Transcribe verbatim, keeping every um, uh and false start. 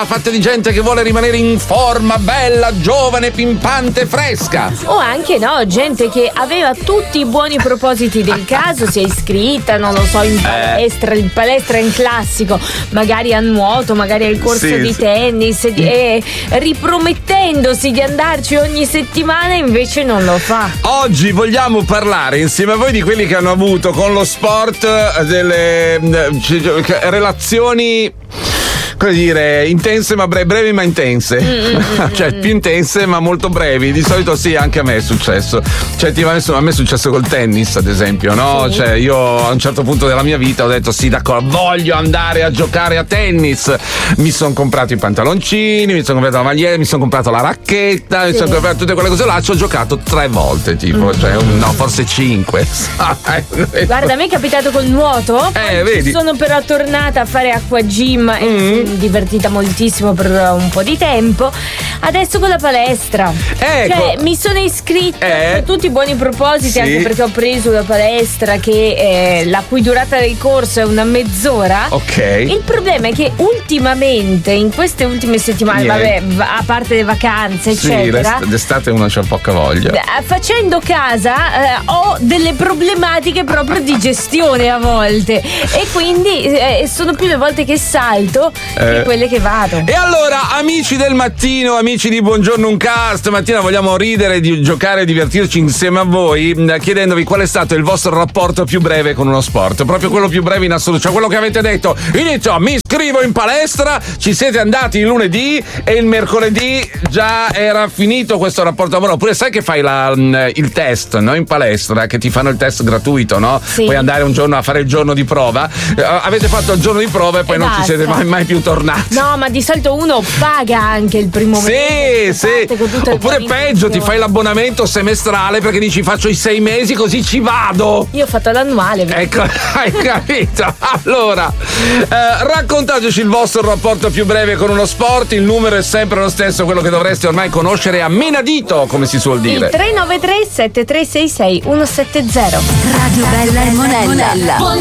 vita, fatta di gente che vuole rimanere in forma, bella, giovane, pimpante, fresca. O anche no, gente che aveva tutti i buoni propositi del caso, si è iscritta, non lo so, in palestra, in palestra in classico, magari a nuoto, magari al corso Sì, di sì. tennis, e ripromettendosi di andarci ogni settimana, invece non lo fa. Oggi vogliamo parlare insieme a voi di quelli che hanno avuto con lo sport eh, delle eh, relazioni, come dire, intense ma bre- brevi ma intense. Mm-hmm. Cioè più intense ma molto brevi. Di solito sì, anche a me è successo. Cioè ti va messo- a me è successo col tennis, ad esempio, no? Sì. Cioè io a un certo punto della mia vita ho detto sì, d'accordo, voglio andare a giocare a tennis. Mi sono comprato i pantaloncini, mi sono comprato la maglietta, mi sono comprato la racchetta, mi Sì. sono comprato tutte quelle cose là. Ci ho giocato tre volte, tipo, mm. cioè un- no, forse cinque. Guarda, a me è capitato col nuoto, poi Eh, vedi. sono però tornata a fare acqua gym e mi Mm. sono divertita moltissimo per un po' di tempo. Adesso con la palestra, Ecco. cioè mi sono iscritta Eh. con tutti i buoni propositi, Sì. anche perché ho preso la palestra che eh, la cui durata del corso è una mezz'ora. Ok. Il problema è che ultimamente, in queste ultime settimane, Niente. vabbè, va- a parte le vacanze, Sì, eccetera, l'est- d'estate uno c'ha poca voglia. eh, facendo casa eh, ho delle problematiche proprio di gestione a volte, e quindi eh, sono più le volte che salto che Eh. quelle che vado. E allora, amici del mattino, amici di Buongiorno Uncast, stamattina vogliamo ridere, di giocare e divertirci insieme a voi, mh, chiedendovi qual è stato il vostro rapporto più breve con uno sport, proprio quello più breve in assoluto, cioè quello che avete detto: inizio, mi iscrivo in palestra, ci siete andati il lunedì e il mercoledì già era finito questo rapporto amoroso. Oppure sai che fai la, mh, il test, no? In palestra, che ti fanno il test gratuito, no? Sì. Puoi andare un giorno a fare il giorno di prova. Eh, avete fatto il giorno di prova e poi E non ci basta. siete mai, mai più tornati. No, ma di solito uno paga anche il primo mese. Sì, sì. parte con tutte le Oppure buone peggio, ti intenzioni. fai l'abbonamento semestrale perché dici faccio i sei mesi così ci vado. Io ho fatto l'annuale. Ecco, hai capito? Allora, eh, raccontateci il vostro rapporto più breve con uno sport. Il numero è sempre lo stesso, quello che dovreste ormai conoscere a menadito, come si suol Il dire. tre nove tre sette tre sei sei uno sette zero. Radio Bella e Monella.